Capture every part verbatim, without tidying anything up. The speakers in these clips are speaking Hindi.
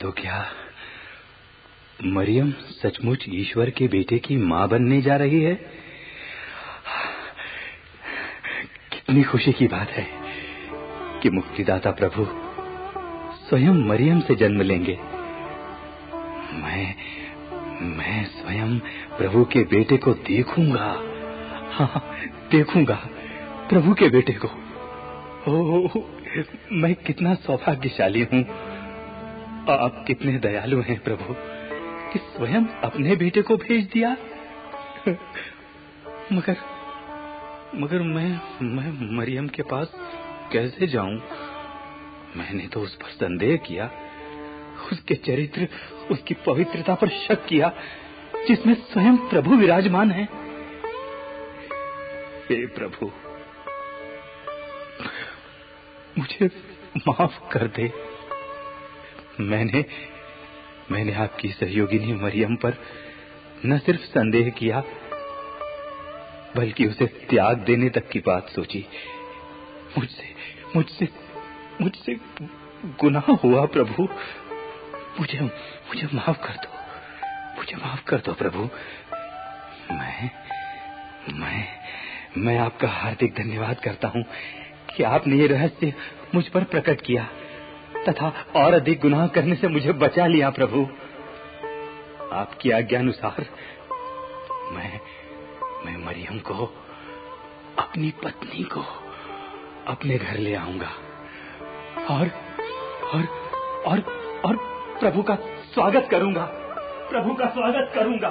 तो क्या मरियम सचमुच ईश्वर के बेटे की मां बनने जा रही है? कितनी खुशी की बात है कि मुक्तिदाता प्रभु स्वयं मरियम से जन्म लेंगे। मैं मैं स्वयं प्रभु के बेटे को देखूंगा। हाँ, देखूंगा प्रभु के बेटे को। ओह, मैं कितना सौभाग्यशाली हूँ। आप कितने दयालु हैं प्रभु कि स्वयं अपने बेटे को भेज दिया। मगर मगर मैं मैं मरियम के पास कैसे जाऊं? मैंने तो उस पर संदेह किया, उसके चरित्र, उसकी पवित्रता पर शक किया जिसमें स्वयं प्रभु विराजमान है। हे प्रभु, मुझे माफ कर दे। मैंने मैंने आपकी सहयोगिनी मरियम पर न सिर्फ संदेह किया बल्कि उसे त्याग देने तक की बात सोची। मुझसे मुझसे मुझसे गुनाह हुआ प्रभु। मुझे मुझे माफ कर दो, मुझे माफ कर दो प्रभु। मैं मैं मैं आपका हार्दिक धन्यवाद करता हूँ कि आपने ये रहस्य मुझ पर प्रकट किया तथा और अधिक गुनाह करने से मुझे बचा लिया प्रभु। आपकी आज्ञानुसार मैं मैं मरियम को, अपनी पत्नी को अपने घर ले आऊंगा और और और और प्रभु का स्वागत करूंगा, प्रभु का स्वागत करूंगा।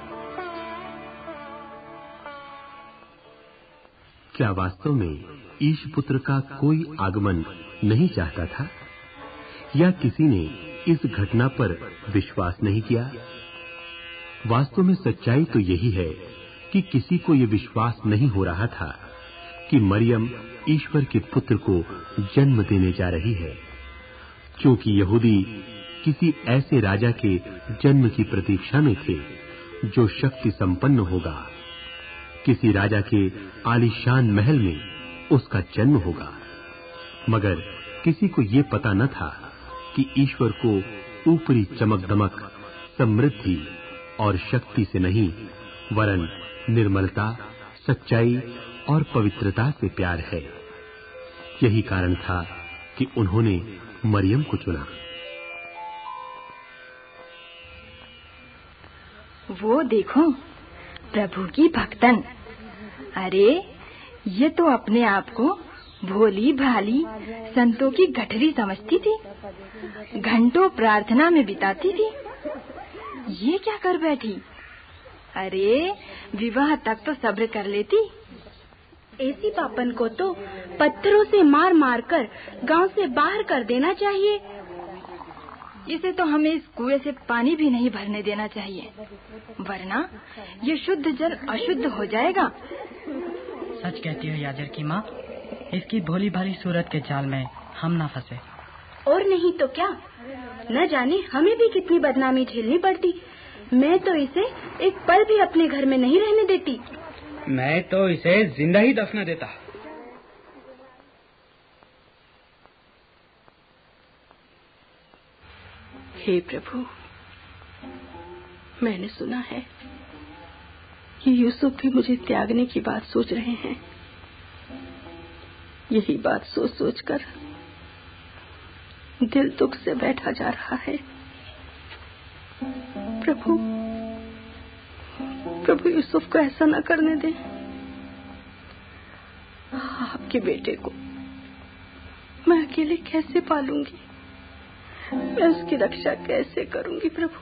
क्या वास्तव में ईश पुत्र का कोई आगमन नहीं चाहता था, या किसी ने इस घटना पर विश्वास नहीं किया? वास्तव में सच्चाई तो यही है कि किसी को यह विश्वास नहीं हो रहा था कि मरियम ईश्वर के पुत्र को जन्म देने जा रही है, क्योंकि यहूदी किसी ऐसे राजा के जन्म की प्रतीक्षा में थे जो शक्ति संपन्न होगा। किसी राजा के आलीशान महल में उसका जन्म होगा, मगर किसी को ये पता न था कि ईश्वर को ऊपरी चमक दमक, समृद्धि और शक्ति से नहीं वरन निर्मलता, सच्चाई और पवित्रता से प्यार है। यही कारण था कि उन्होंने मरियम को चुना। वो देखो प्रभु की भक्तन। अरे ये तो अपने आप को भोली भाली संतों की गठरी समझती थी, घंटों प्रार्थना में बिताती थी। ये क्या कर बैठी? अरे विवाह तक तो सब्र कर लेती। ऐसी पापन को तो पत्थरों से मार मार कर गांव से बाहर कर देना चाहिए। इसे तो हमें इस कुएं से पानी भी नहीं भरने देना चाहिए, वरना ये शुद्ध जल अशुद्ध हो जाएगा। सच कहती हो याजर की माँ, इसकी भोली भाली सूरत के जाल में हम ना फंसे। और नहीं तो क्या, न जाने हमें भी कितनी बदनामी झेलनी पड़ती। मैं तो इसे एक पल भी अपने घर में नहीं रहने देती। मैं तो इसे जिंदा ही दफना देता। हे प्रभु, मैंने सुना है कि यूसुफ भी मुझे त्यागने की बात सोच रहे हैं। यही बात सोच सोच कर दिल दुख से बैठा जा रहा है। प्रभु प्रभु यूसुफ को ऐसा न करने दे। आपके बेटे को मैं अकेले कैसे पालूंगी? मैं उसकी रक्षा कैसे करूंगी प्रभु?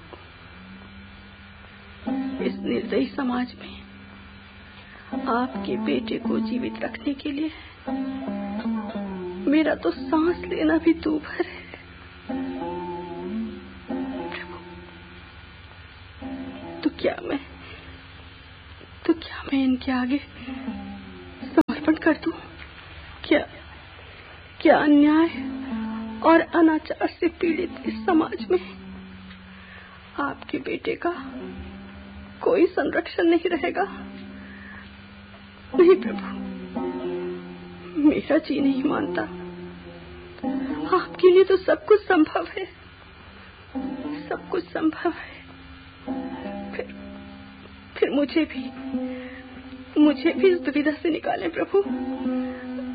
इस निर्दयी समाज में आपके बेटे को जीवित रखने के लिए मेरा तो सांस लेना भी दूभर है। प्रभु, तो क्या मैं तो क्या मैं इनके आगे समर्पण कर दूं? क्या क्या अन्याय और अनाचार से पीड़ित इस समाज में आपके बेटे का कोई संरक्षण नहीं रहेगा? नहीं प्रभु, मेरा जी नहीं मानता। आपके लिए तो सब कुछ संभव है। सब कुछ संभव है, फिर फिर मुझे भी मुझे भी इस दुविधा से निकालें प्रभु।